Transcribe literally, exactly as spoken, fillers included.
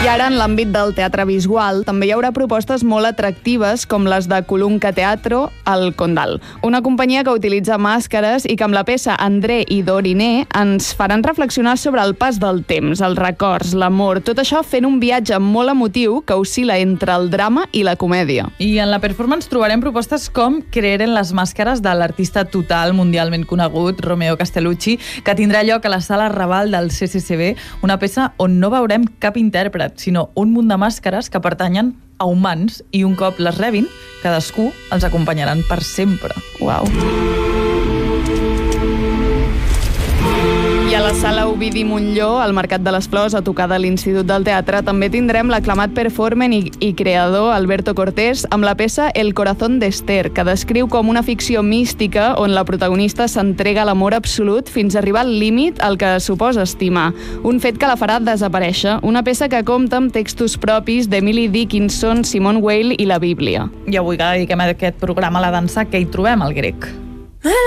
ara, en l'àmbit del teatre visual, també hi haurà propostes molt atractives com les de Colunca Teatro al Condal, una companyia que utilitza màscares i que amb la peça André i Doriné ens faran reflexionar sobre el pas del temps, els records, l'amor, tot això fent un viatge molt emotiu que oscil·la entre el drama i la comèdia. I en la performance trobarem propostes com Creer en les màscares de l'artista total mundialment conegut, Romeo Castellucci, que tindrà lloc a la Sala Raval del C C C B, una peça on no veurem cap intèrpret, sinó un munt de màscares que pertanyen a humans i un cop les rebin, cadascú els acompanyaran per sempre. Uau! I a la Sala Ovidi Montllor, al Mercat de les Flors, a tocar de l'Institut del Teatre, també tindrem l'aclamat performer i, i creador Alberto Cortés amb la peça El corazón de Esther, que descriu com una ficció mística on la protagonista s'entrega a l'amor absolut fins a arribar al límit al que suposa estimar. Un fet que la farà desaparèixer. Una peça que compta amb textos propis d'Emily Dickinson, Simone Weil i la Bíblia. I avui que dediquem aquest programa a la dansa, què hi trobem al grec?